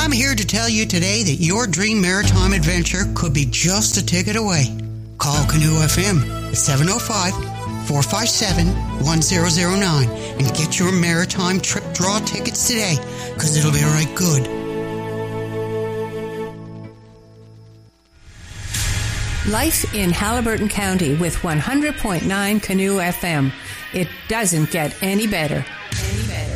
I'm here to tell you today that your dream maritime adventure could be just a ticket away. Call Canoe FM at 705-457-1009 and get your maritime trip draw tickets today, because it'll be right good. Life in Haliburton County with 100.9 Canoe FM. It doesn't get any better.